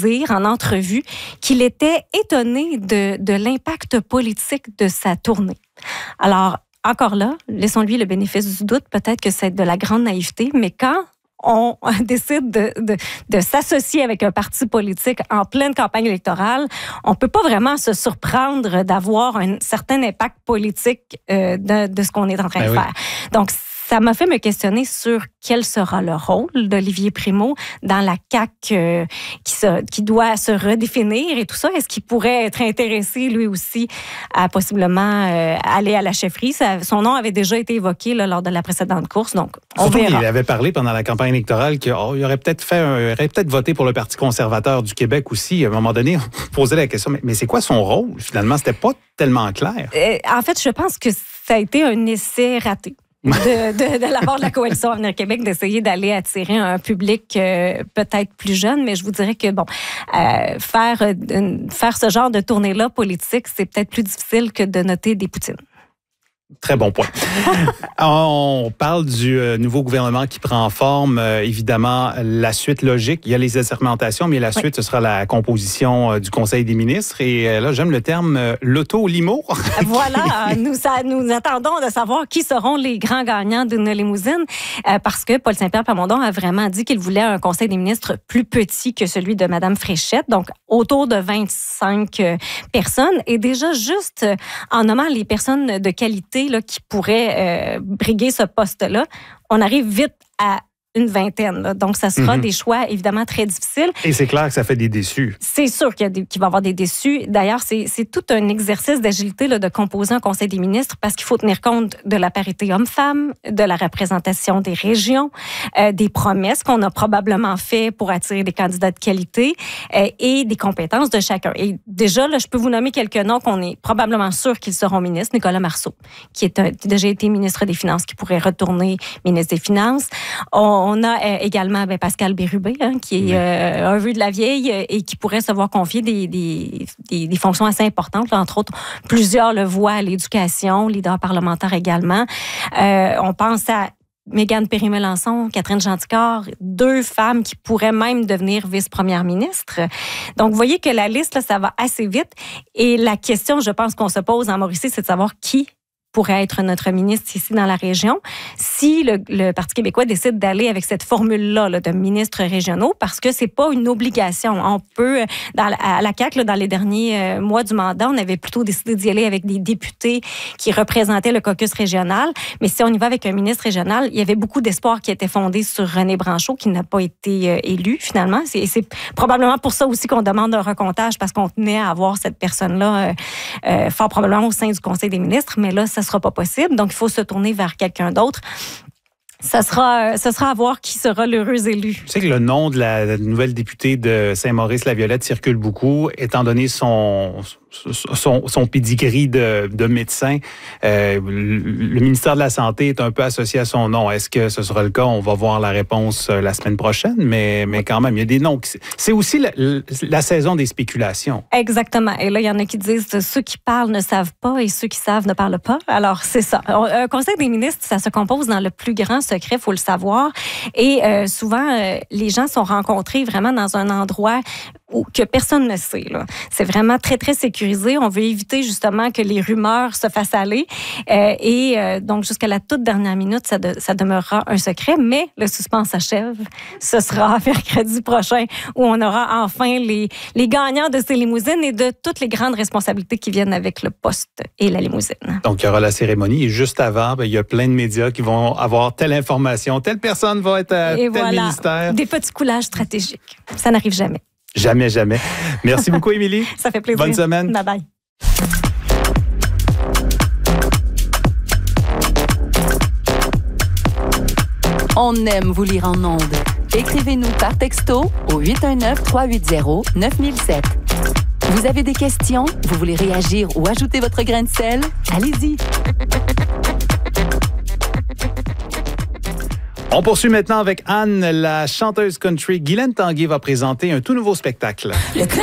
dire en entrevue qu'il était étonné de l'impact politique de sa tournée. Alors, encore là, laissons-lui le bénéfice du doute. Peut-être que c'est de la grande naïveté, mais quand on décide de s'associer avec un parti politique en pleine campagne électorale, on ne peut pas vraiment se surprendre d'avoir un certain impact politique de ce qu'on est en train de faire. Donc, ça m'a fait me questionner sur quel sera le rôle d'Olivier Primo dans la CAQ qui doit se redéfinir et tout ça. Est-ce qu'il pourrait être intéressé, lui aussi, à possiblement aller à la chefferie? Son nom avait déjà été évoqué lors de la précédente course, donc on verra. Il avait parlé pendant la campagne électorale qu'il aurait peut-être voté pour le Parti conservateur du Québec aussi. À un moment donné, on posait la question, mais c'est quoi son rôle? Finalement, c'était pas tellement clair. En fait, je pense que ça a été un essai raté. de la part de la Coalition Avenir Québec, d'essayer d'aller attirer un public peut-être plus jeune, mais je vous dirais que faire ce genre de tournée-là politique, c'est peut-être plus difficile que de noter des poutines. Très bon point. On parle du nouveau gouvernement qui prend forme. Évidemment, la suite logique, il y a les assermentations, mais la suite, ce sera la composition du Conseil des ministres. Et là, j'aime le terme l'auto-limo. Voilà, nous attendons de savoir qui seront les grands gagnants d'une limousine, parce que Paul Saint-Pierre Plamondon a vraiment dit qu'il voulait un Conseil des ministres plus petit que celui de Mme Fréchette, donc autour de 25 personnes. Et déjà, juste en nommant les personnes de qualité qui pourraient briguer ce poste-là, on arrive vite à une vingtaine. Là. Donc, ça sera des choix évidemment très difficiles. Et c'est clair que ça fait des déçus. C'est sûr qu'il va y avoir des déçus. D'ailleurs, c'est tout un exercice d'agilité de composer un Conseil des ministres parce qu'il faut tenir compte de la parité homme-femme, de la représentation des régions, des promesses qu'on a probablement fait pour attirer des candidats de qualité et des compétences de chacun. Et déjà, là, je peux vous nommer quelques noms qu'on est probablement sûr qu'ils seront ministres. Nicolas Marceau, qui a déjà été ministre des Finances, qui pourrait retourner ministre des Finances. On a également Pascal Bérubé, qui est un vieux de la vieille et qui pourrait se voir confier des fonctions assez importantes. Là, entre autres, plusieurs le voient à l'éducation, leader parlementaire également. On pense à Mégane Perry-Melançon, Catherine Gentilcore, 2 femmes qui pourraient même devenir vice-première ministre. Donc, vous voyez que la liste, là, ça va assez vite. Et la question, je pense qu'on se pose en Mauricie, c'est de savoir qui pourrait être notre ministre ici dans la région, si le Parti québécois décide d'aller avec cette formule-là de ministres régionaux, parce que c'est pas une obligation. On peut, à la CAQ, dans les derniers mois du mandat, on avait plutôt décidé d'y aller avec des députés qui représentaient le caucus régional, mais si on y va avec un ministre régional, il y avait beaucoup d'espoir qui était fondé sur René Branchot, qui n'a pas été élu finalement. C'est probablement pour ça aussi qu'on demande un recomptage, parce qu'on tenait à avoir cette personne-là fort probablement au sein du Conseil des ministres, mais là, ça ne sera pas possible. Donc, il faut se tourner vers quelqu'un d'autre. Ça sera à voir qui sera l'heureux élu. Tu sais que le nom de la nouvelle députée de Saint-Maurice-la-Violette circule beaucoup, étant donné son pedigree de médecin. Le ministère de la Santé est un peu associé à son nom. Est-ce que ce sera le cas? On va voir la réponse la semaine prochaine, mais quand même, il y a des noms. C'est aussi la saison des spéculations. Exactement. Et là, il y en a qui disent ceux qui parlent ne savent pas et ceux qui savent ne parlent pas. Alors, c'est ça. Un Conseil des ministres, ça se compose dans le plus grand secret, il faut le savoir. Et souvent, les gens sont rencontrés vraiment dans un endroit que personne ne sait. Là. C'est vraiment très, très sécurisé. On veut éviter justement que les rumeurs se fassent aller. Donc, jusqu'à la toute dernière minute, ça demeurera un secret. Mais le suspense s'achève. Ce sera mercredi prochain où on aura enfin les gagnants de ces limousines et de toutes les grandes responsabilités qui viennent avec le poste et la limousine. Donc, il y aura la cérémonie. Et juste avant, il y a plein de médias qui vont avoir telle information. Telle personne va être à tel ministère. Des petits coulages stratégiques. Ça n'arrive jamais. Jamais, jamais. Merci beaucoup, Émilie. Ça fait plaisir. Bonne semaine. Bye-bye. On aime vous lire en ondes. Écrivez-nous par texto au 819-380-9007. Vous avez des questions? Vous voulez réagir ou ajouter votre grain de sel? Allez-y. On poursuit maintenant avec Anne, la chanteuse country. Guylaine Tanguay va présenter un tout nouveau spectacle. Le